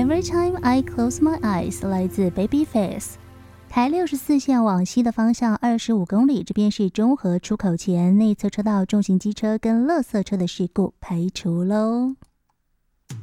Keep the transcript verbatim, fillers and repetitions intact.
Every time I close my eyes 来自 Babyface。台六十四线往西的方向二十五公里，这边是中和出口前内侧车道重型机车跟垃圾车的事故排除喽。